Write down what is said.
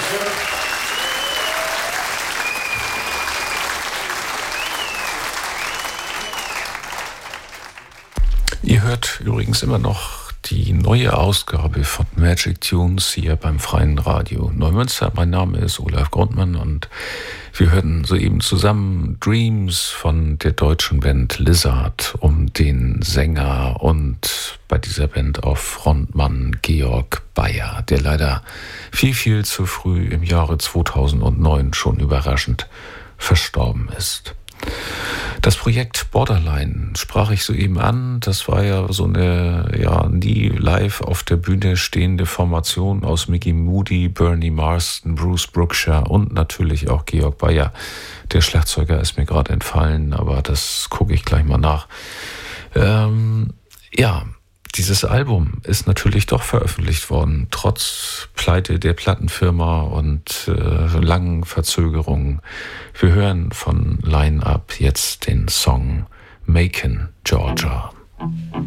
Ihr hört übrigens immer noch die neue Ausgabe von Magic Tunes hier beim Freien Radio Neumünster. Mein Name ist Olaf Grundmann und wir hörten soeben zusammen Dreams von der deutschen Band Lizard um den Sänger und bei dieser Band auch Frontmann Georg Bayer, der leider viel zu früh im Jahre 2009 schon überraschend verstorben ist. Das Projekt Borderline sprach ich soeben an. Das war ja so eine nie live auf der Bühne stehende Formation aus Mickey Moody, Bernie Marsden, Bruce Brookshire und natürlich auch Georg Bayer. Der Schlagzeuger ist mir gerade entfallen, aber das gucke ich gleich mal nach. Dieses Album ist natürlich doch veröffentlicht worden, trotz Pleite der Plattenfirma und langen Verzögerungen. Wir hören von Line Up jetzt den Song Macon, Georgia.